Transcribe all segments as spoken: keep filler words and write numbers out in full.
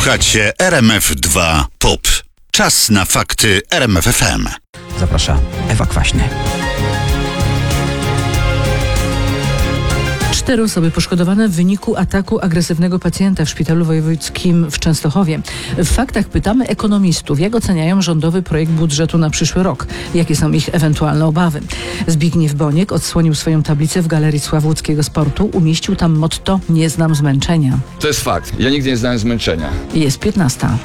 Słuchacie R M F dwa Pop. Czas na fakty R M F F M. Zaprasza Ewa Kwaśny. Cztery osoby poszkodowane w wyniku ataku agresywnego pacjenta w szpitalu wojewódzkim w Częstochowie. W faktach pytamy ekonomistów, jak oceniają rządowy projekt budżetu na przyszły rok. Jakie są ich ewentualne obawy? Zbigniew Boniek odsłonił swoją tablicę w Galerii Sławłockiego Sportu. Umieścił tam motto „Nie znam zmęczenia”. To jest fakt. Ja nigdy nie znałem zmęczenia. Jest piętnasta.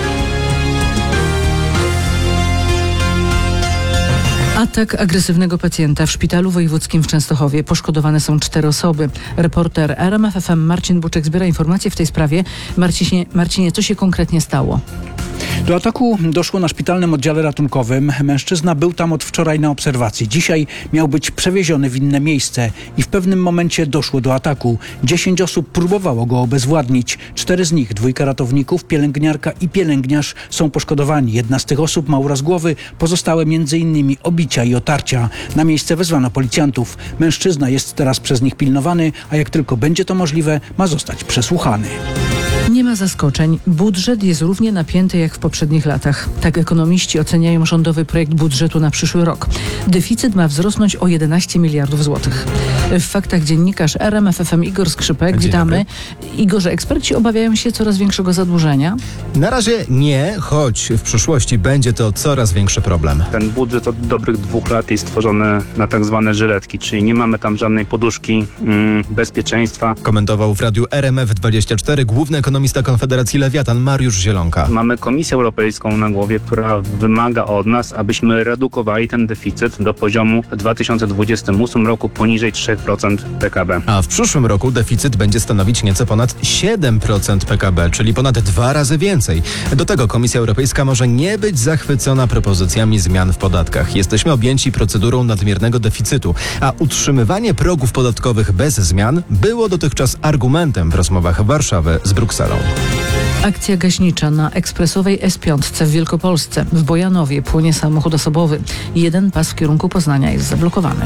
Atak agresywnego pacjenta w szpitalu wojewódzkim w Częstochowie. Poszkodowane są cztery osoby. Reporter R M F F M Marcin Buczek zbiera informacje w tej sprawie. Marcinie, Marcinie, co się konkretnie stało? Do ataku doszło na szpitalnym oddziale ratunkowym. Mężczyzna był tam od wczoraj na obserwacji. Dzisiaj miał być przewieziony w inne miejsce i w pewnym momencie doszło do ataku. Dziesięć osób próbowało go obezwładnić. Cztery z nich, dwójka ratowników, pielęgniarka i pielęgniarz są poszkodowani. Jedna z tych osób ma uraz głowy, pozostałe między innymi obicia i otarcia. Na miejsce wezwano policjantów. Mężczyzna jest teraz przez nich pilnowany, a jak tylko będzie to możliwe, ma zostać przesłuchany. Nie ma zaskoczeń. Budżet jest równie napięty jak w poprzednich latach. Tak ekonomiści oceniają rządowy projekt budżetu na przyszły rok. Deficyt ma wzrosnąć o jedenaście miliardów złotych. W faktach dziennikarz R M F F M Igor Skrzypek. Dzień Witamy. dobry. Igorze, eksperci obawiają się coraz większego zadłużenia? Na razie nie, choć w przyszłości będzie to coraz większy problem. Ten budżet od dobrych dwóch lat jest stworzony na tak zwane żyletki, czyli nie mamy tam żadnej poduszki mm, bezpieczeństwa. Komentował w radiu R M F dwadzieścia cztery główny ekonomista Konfederacji Lewiatan Mariusz Zielonka. Mamy Komisję Europejską na głowie, która wymaga od nas, abyśmy redukowali ten deficyt do poziomu w dwa tysiące dwudziestym ósmym roku poniżej trzy procent P K B. A w przyszłym roku deficyt będzie stanowić nieco ponad siedem procent P K B, czyli ponad dwa razy więcej. Do tego Komisja Europejska może nie być zachwycona propozycjami zmian w podatkach. Jesteśmy objęci procedurą nadmiernego deficytu, a utrzymywanie progów podatkowych bez zmian było dotychczas argumentem w rozmowach Warszawy z Brukselą. Akcja gaśnicza na ekspresowej S pięć w Wielkopolsce. W Bojanowie płonie samochód osobowy. Jeden pas w kierunku Poznania jest zablokowany.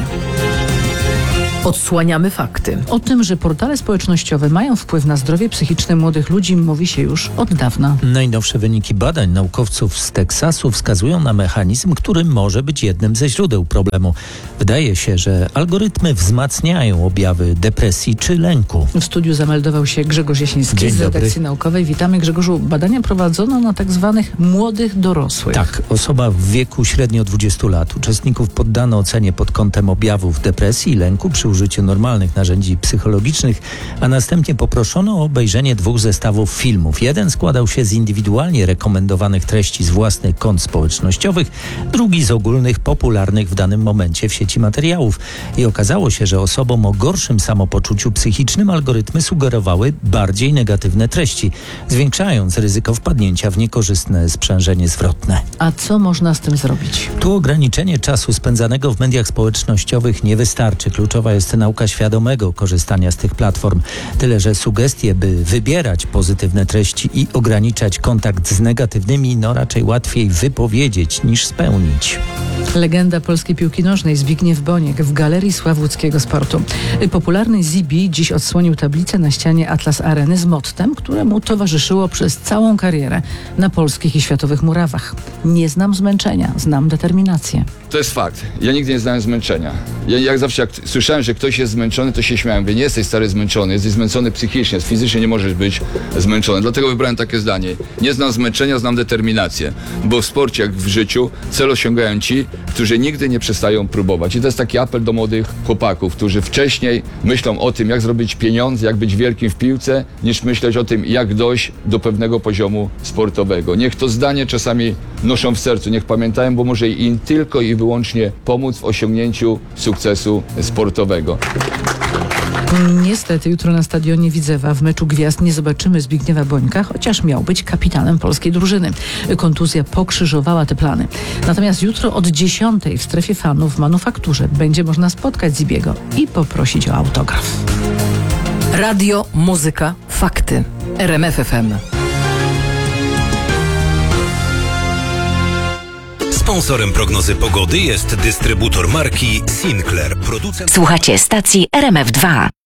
Odsłaniamy fakty. O tym, że portale społecznościowe mają wpływ na zdrowie psychiczne młodych ludzi, mówi się już od dawna. Najnowsze wyniki badań naukowców z Teksasu wskazują na mechanizm, który może być jednym ze źródeł problemu. Wydaje się, że algorytmy wzmacniają objawy depresji czy lęku. W studiu zameldował się Grzegorz Jasiński Dzień z redakcji dobry. naukowej. Witamy, Grzegorzu. Badania prowadzono na tak zwanych młodych dorosłych. Tak, osoba w wieku średnio dwudziestu lat. Uczestników poddano ocenie pod kątem objawów depresji i lęku przy użyciu normalnych narzędzi psychologicznych, a następnie poproszono o obejrzenie dwóch zestawów filmów. Jeden składał się z indywidualnie rekomendowanych treści z własnych kont społecznościowych, drugi z ogólnych, popularnych w danym momencie w sieci materiałów. I okazało się, że osobom o gorszym samopoczuciu psychicznym algorytmy sugerowały bardziej negatywne treści, zwiększając ryzyko wpadnięcia w niekorzystne sprzężenie zwrotne. A co można z tym zrobić? Tu ograniczenie czasu spędzanego w mediach społecznościowych nie wystarczy. Kluczowa jest nauka świadomego korzystania z tych platform. Tyle, że sugestie, by wybierać pozytywne treści i ograniczać kontakt z negatywnymi, no raczej łatwiej wypowiedzieć niż spełnić. Legenda polskiej piłki nożnej Zbigniew Boniek w Galerii Sławłockiego Sportu. Popularny Zibi dziś odsłonił tablicę na ścianie Atlas Areny z mottem, któremu towarzyszyło przez całą karierę na polskich i światowych murawach. Nie znam zmęczenia, znam determinację. To jest fakt. Ja nigdy nie znałem zmęczenia. Ja jak zawsze jak słyszałem, że ktoś jest zmęczony, to się śmiałem. Mówię, nie jesteś stary zmęczony, jesteś zmęczony psychicznie, fizycznie nie możesz być zmęczony. Dlatego wybrałem takie zdanie. Nie znam zmęczenia, znam determinację. Bo w sporcie, jak w życiu, cel osiągają ci, którzy nigdy nie przestają próbować. I to jest taki apel do młodych chłopaków, którzy wcześniej myślą o tym, jak zrobić pieniądze, jak być wielkim w piłce, niż myśleć o tym, jak dojść do pewnego poziomu sportowego. Niech to zdanie czasami noszą w sercu, niech pamiętają, bo może im tylko i wyłącznie pomóc w osiągnięciu sukcesu sportowego. Niestety jutro na stadionie Widzewa w meczu gwiazd nie zobaczymy Zbigniewa Bońka, chociaż miał być kapitanem polskiej drużyny. Kontuzja pokrzyżowała te plany. Natomiast jutro od dziesiątej w strefie fanów w Manufakturze będzie można spotkać Zibiego i poprosić o autograf. Radio, muzyka, fakty. R M F F M. Sponsorem prognozy pogody jest dystrybutor marki Sinclair. Producent... Słuchacie stacji R M F dwa.